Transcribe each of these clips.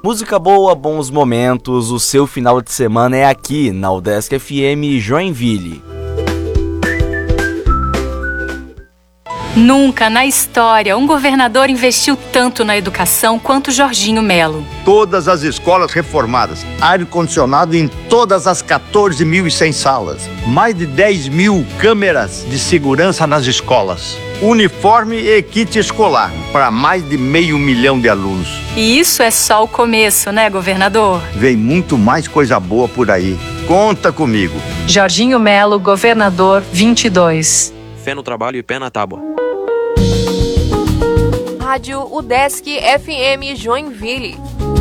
Música boa, bons momentos, o seu final de semana é aqui na UDESC FM Joinville. Nunca na história um governador investiu tanto na educação quanto Jorginho Melo. Todas as escolas reformadas, ar-condicionado em todas as 14.100 salas, mais de 10 mil câmeras de segurança nas escolas, uniforme e kit escolar para mais de 500 mil de alunos. E isso é só o começo, né, governador? Vem muito mais coisa boa por aí. Conta comigo. Jorginho Melo, governador 22. Fé no trabalho e pé na tábua. Rádio UDESC FM Joinville.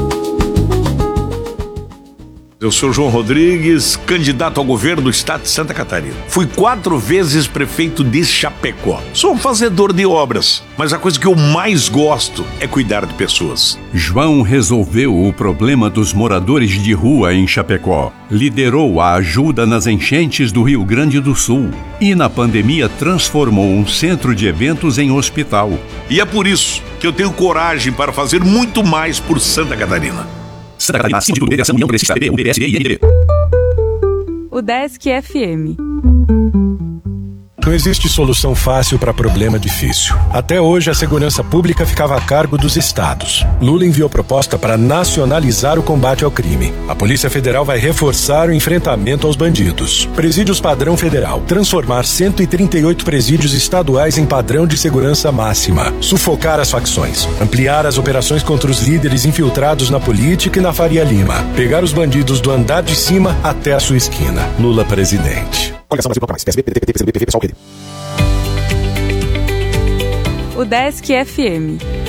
Eu sou João Rodrigues, candidato ao governo do estado de Santa Catarina. Fui 4 vezes prefeito de Chapecó. Sou um fazedor de obras, mas a coisa que eu mais gosto é cuidar de pessoas. João resolveu o problema dos moradores de rua em Chapecó. Liderou a ajuda nas enchentes do Rio Grande do Sul. E na pandemia transformou um centro de eventos em hospital. E é por isso que eu tenho coragem para fazer muito mais por Santa Catarina. Santa Catarina, acima de tudo, Federação União Progressista, PB, UDSD e NDB. UDESC FM. Não existe solução fácil para problema difícil. Até hoje, a segurança pública ficava a cargo dos estados. Lula enviou proposta para nacionalizar o combate ao crime. A Polícia Federal vai reforçar o enfrentamento aos bandidos. Presídios padrão federal. Transformar 138 presídios estaduais em padrão de segurança máxima. Sufocar as facções. Ampliar as operações contra os líderes infiltrados na política e na Faria Lima. Pegar os bandidos do andar de cima até a sua esquina. Lula presidente. Coligação Brasil Bloco Mais. PSB, PDT, PT, PCdoB, PV, PSOL, PD. UDESC FM.